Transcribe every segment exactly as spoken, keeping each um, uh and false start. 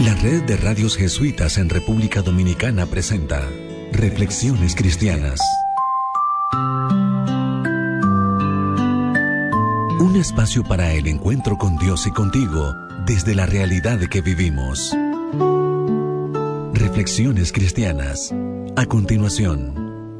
La Red de Radios Jesuitas en República Dominicana presenta Reflexiones Cristianas. Un espacio para el encuentro con Dios y contigo desde la realidad que vivimos. Reflexiones Cristianas. A continuación.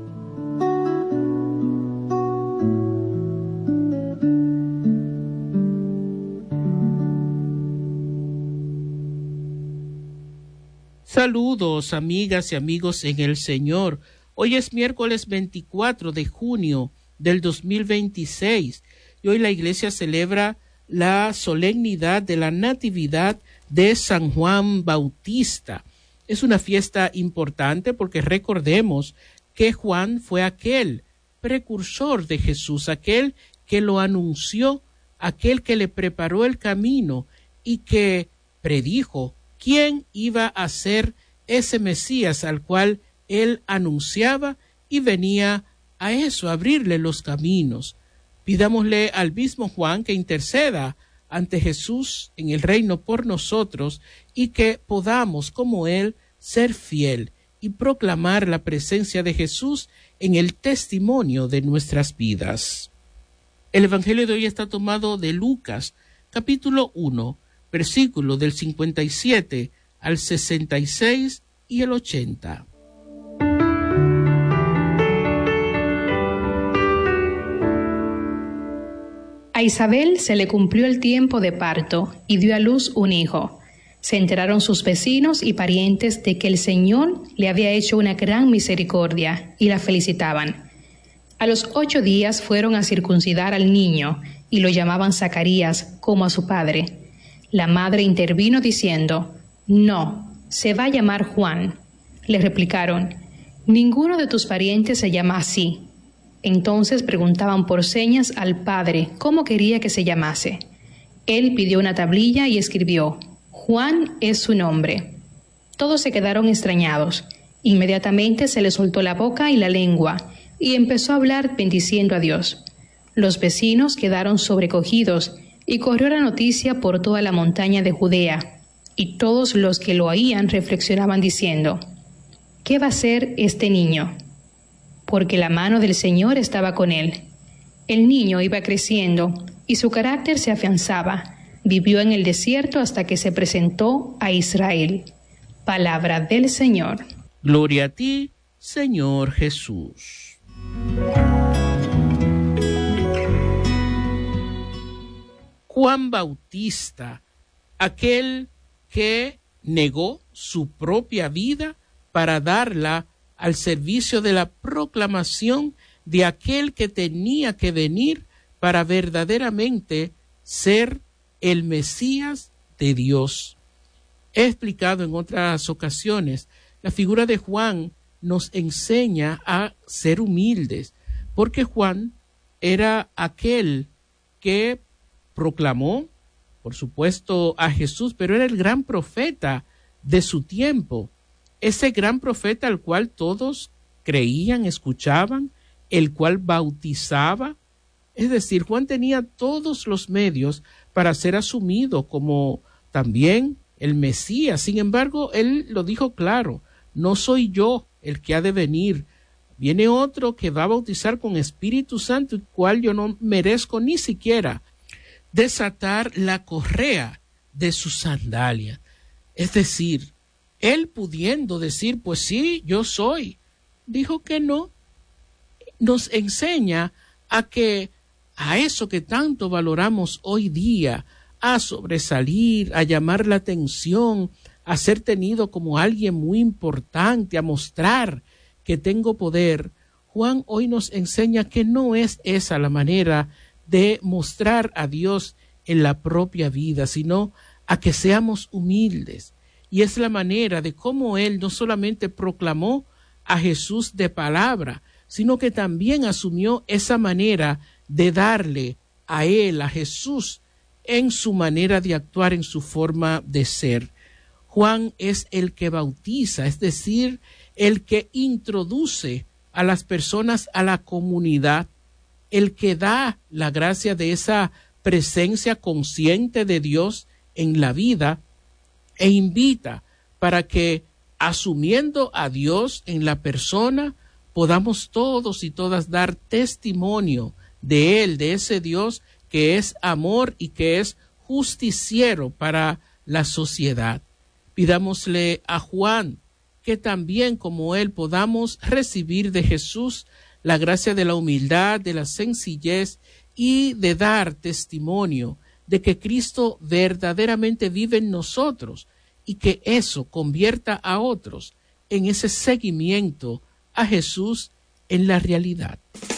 Saludos, amigas y amigos en el Señor. Hoy es miércoles veinticuatro de junio del dos mil veintiséis y hoy la iglesia celebra la solemnidad de la Natividad de San Juan Bautista. Es una fiesta importante porque recordemos que Juan fue aquel precursor de Jesús, aquel que lo anunció, aquel que le preparó el camino y que predijo quién iba a ser ese Mesías al cual él anunciaba y venía a eso, a abrirle los caminos. Pidámosle al mismo Juan que interceda ante Jesús en el reino por nosotros y que podamos, como él, ser fiel y proclamar la presencia de Jesús en el testimonio de nuestras vidas. El Evangelio de hoy está tomado de Lucas, capítulo uno, versículo del cincuenta y siete al sesenta y seis y el ochenta. A Isabel se le cumplió el tiempo de parto y dio a luz un hijo. Se enteraron sus vecinos y parientes de que el Señor le había hecho una gran misericordia y la felicitaban. A los ocho días fueron a circuncidar al niño y lo llamaban Zacarías como a su padre. La madre intervino diciendo: «No, se va a llamar Juan». Le replicaron: «Ninguno de tus parientes se llama así». Entonces preguntaban por señas al padre cómo quería que se llamase. Él pidió una tablilla y escribió: «Juan es su nombre». Todos se quedaron extrañados. Inmediatamente se le soltó la boca y la lengua, y empezó a hablar bendiciendo a Dios. Los vecinos quedaron sobrecogidos, y corrió la noticia por toda la montaña de Judea, y todos los que lo oían reflexionaban diciendo: ¿qué va a ser este niño? Porque la mano del Señor estaba con él. El niño iba creciendo, y su carácter se afianzaba. Vivió en el desierto hasta que se presentó a Israel. Palabra del Señor. Gloria a ti, Señor Jesús. Juan Bautista, aquel que negó su propia vida para darla al servicio de la proclamación de aquel que tenía que venir para verdaderamente ser el Mesías de Dios. He explicado en otras ocasiones, la figura de Juan nos enseña a ser humildes, porque Juan era aquel que proclamó, por supuesto, a Jesús, pero era el gran profeta de su tiempo, ese gran profeta al cual todos creían, escuchaban, el cual bautizaba. Es decir, Juan tenía todos los medios para ser asumido como también el Mesías. Sin embargo, él lo dijo claro: no soy yo el que ha de venir, viene otro que va a bautizar con Espíritu Santo, el cual yo no merezco ni siquiera desatar la correa de su sandalia. Es decir, él pudiendo decir, pues sí, yo soy, dijo que no. Nos enseña a que a eso que tanto valoramos hoy día, a sobresalir, a llamar la atención, a ser tenido como alguien muy importante, a mostrar que tengo poder, Juan hoy nos enseña que no es esa la manera de mostrar a Dios en la propia vida, sino a que seamos humildes. Y es la manera de cómo él no solamente proclamó a Jesús de palabra, sino que también asumió esa manera de darle a él, a Jesús, en su manera de actuar, en su forma de ser. Juan es el que bautiza, es decir, el que introduce a las personas a la comunidad, el que da la gracia de esa presencia consciente de Dios en la vida, e invita para que, asumiendo a Dios en la persona, podamos todos y todas dar testimonio de Él, de ese Dios que es amor y que es justiciero para la sociedad. Pidámosle a Juan que también, como él, podamos recibir de Jesús la gracia de la humildad, de la sencillez y de dar testimonio de que Cristo verdaderamente vive en nosotros y que eso convierta a otros en ese seguimiento a Jesús en la realidad.